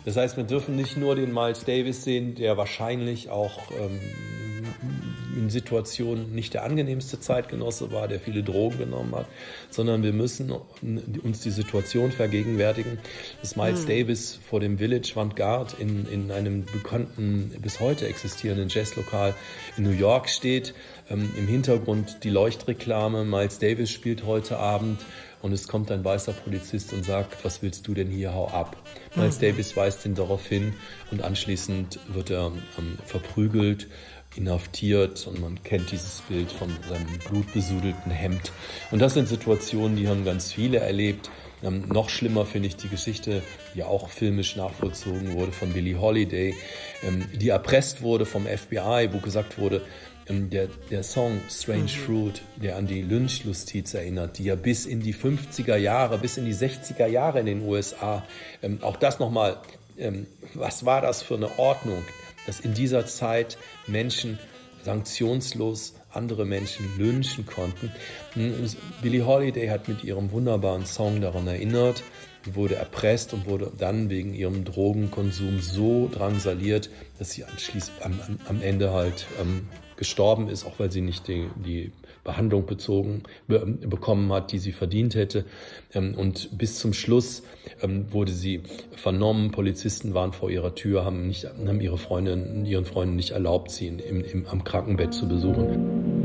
Das heißt, wir dürfen nicht nur den Miles Davis sehen, der wahrscheinlich auch in Situationen nicht der angenehmste Zeitgenosse war, der viele Drogen genommen hat, sondern wir müssen uns die Situation vergegenwärtigen, dass Miles Davis vor dem Village Vanguard in einem bekannten, bis heute existierenden Jazzlokal in New York steht. Im Hintergrund die Leuchtreklame, Miles Davis spielt heute Abend. Und es kommt ein weißer Polizist und sagt, was willst du denn hier, hau ab. Miles Davis weist ihn darauf hin und anschließend wird er verprügelt, inhaftiert und man kennt dieses Bild von seinem blutbesudelten Hemd. Und das sind Situationen, die haben ganz viele erlebt. Noch schlimmer finde ich die Geschichte, die auch filmisch nachvollzogen wurde von Billie Holiday, die erpresst wurde vom FBI, wo gesagt wurde, der Song Strange Fruit, der an die Lynchjustiz erinnert, die ja bis in die 50er Jahre, bis in die 60er Jahre in den USA, auch das nochmal, was war das für eine Ordnung, dass in dieser Zeit Menschen sanktionslos andere Menschen lynchen konnten. Billie Holiday hat mit ihrem wunderbaren Song daran erinnert, wurde erpresst und wurde dann wegen ihrem Drogenkonsum so drangsaliert, dass sie anschließend am Ende halt gestorben ist, auch weil sie nicht die Behandlung bekommen hat, die sie verdient hätte. Und bis zum Schluss wurde sie vernommen. Polizisten waren vor ihrer Tür, haben ihren Freunden nicht erlaubt, sie am Krankenbett zu besuchen.